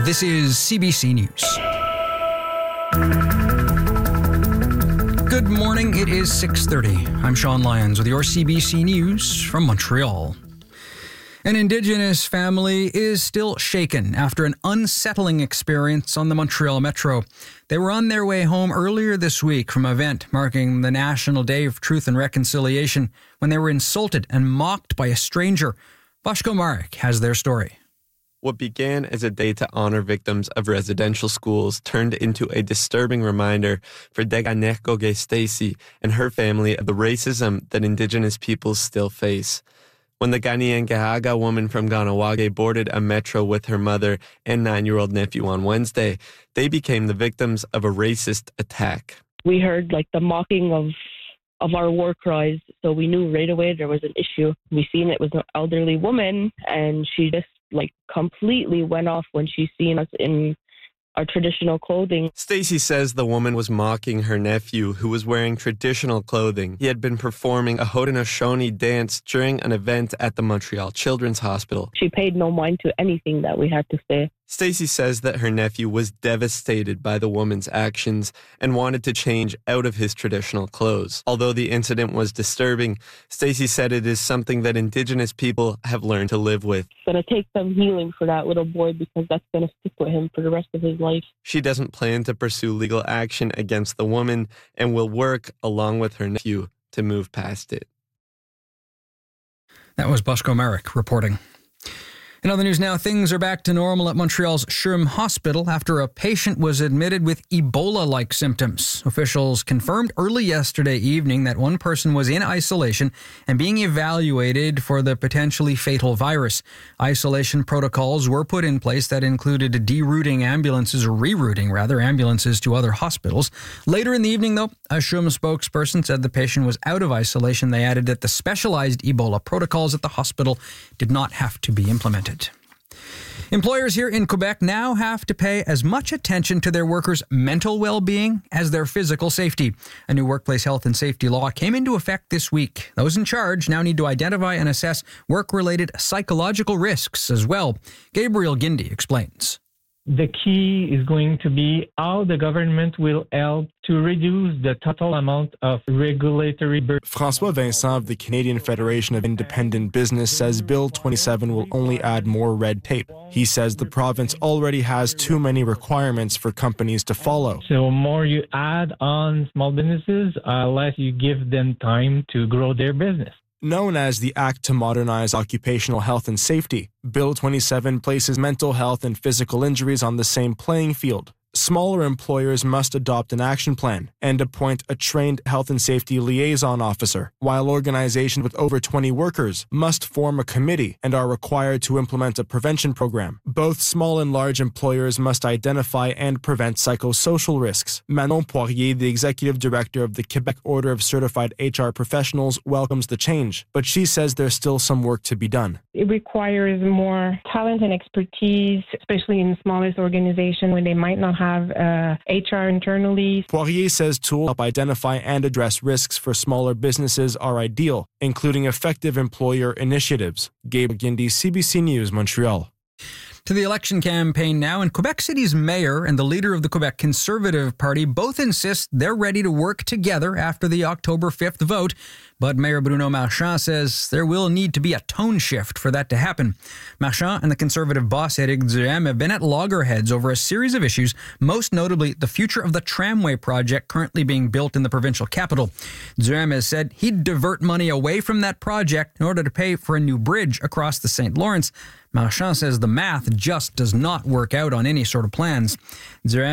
This is CBC News. Good morning, it is 6:30. I'm Sean Lyons with your CBC News from Montreal. An Indigenous family is still shaken after an unsettling experience on the Montreal Metro. They were on their way home earlier this week from an event marking the National Day of Truth and Reconciliation when they were insulted and mocked by a stranger. Boshko Marek has their story. What began as a day to honor victims of residential schools turned into a disturbing reminder for Deganekoge Stacy and her family of the racism that Indigenous peoples still face. When the Kanien'kehá:ka woman from Kahnawake boarded a metro with her mother and 9-year-old nephew on Wednesday, they became the victims of a racist attack. We heard the mocking of our war cries, so we knew right away there was an issue. We seen it was an elderly woman, and she just completely went off when she seen us in our traditional clothing. Stacy says the woman was mocking her nephew, who was wearing traditional clothing. He had been performing a Haudenosaunee dance during an event at the Montreal Children's Hospital. She paid no mind to anything that we had to say. Stacy says that her nephew was devastated by the woman's actions and wanted to change out of his traditional clothes. Although the incident was disturbing, Stacy said it is something that Indigenous people have learned to live with. It's going to take some healing for that little boy because that's going to stick with him for the rest of his life. She doesn't plan to pursue legal action against the woman and will work along with her nephew to move past it. That was Boshko Marek reporting. In other news now, things are back to normal at Montreal's SHRM Hospital after a patient was admitted with Ebola-like symptoms. Officials confirmed early yesterday evening that one person was in isolation and being evaluated for the potentially fatal virus. Isolation protocols were put in place that included rerouting ambulances to other hospitals. Later in the evening, though, a SHRM spokesperson said the patient was out of isolation. They added that the specialized Ebola protocols at the hospital did not have to be implemented. Employers here in Quebec now have to pay as much attention to their workers' mental well-being as their physical safety. A new workplace health and safety law came into effect this week. Those in charge now need to identify and assess work-related psychological risks as well. Gabriel Guindy explains. The key is going to be how the government will help to reduce the total amount of regulatory burden. François Vincent of the Canadian Federation of Independent Business says Bill 27 will only add more red tape. He says the province already has too many requirements for companies to follow. So more you add on small businesses, less you give them time to grow their business. Known as the Act to Modernize Occupational Health and Safety, Bill 27 places mental health and physical injuries on the same playing field. Smaller employers must adopt an action plan and appoint a trained health and safety liaison officer, while organizations with over 20 workers must form a committee and are required to implement a prevention program. Both small and large employers must identify and prevent psychosocial risks. Manon Poirier, the executive director of the Quebec Order of Certified HR Professionals, welcomes the change, but she says there's still some work to be done. It requires more talent and expertise, especially in the smallest organization when they might not have HR internally. Poirier says tools help identify and address risks for smaller businesses are ideal, including effective employer initiatives. Gabe Guindy, CBC News, Montreal. To the election campaign now, and Quebec City's mayor and the leader of the Quebec Conservative Party both insist they're ready to work together after the October 5th vote. But Mayor Bruno Marchand says there will need to be a tone shift for that to happen. Marchand and the Conservative boss Éric Duhaime have been at loggerheads over a series of issues, most notably the future of the tramway project currently being built in the provincial capital. Duhaime has said he'd divert money away from that project in order to pay for a new bridge across the St. Lawrence. Marchand says the math just does not work out on any sort of plans. Duhaime